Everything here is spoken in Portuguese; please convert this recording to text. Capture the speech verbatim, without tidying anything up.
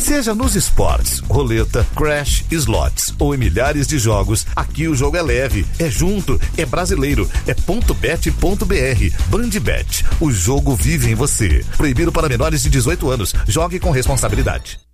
Seja nos esportes, roleta, crash, slots ou em milhares de jogos, aqui o jogo é leve, é junto, é brasileiro, é ponto bet ponto br. Bandbet, o jogo vive em você. Proibido para menores de dezoito anos. Jogue com responsabilidade.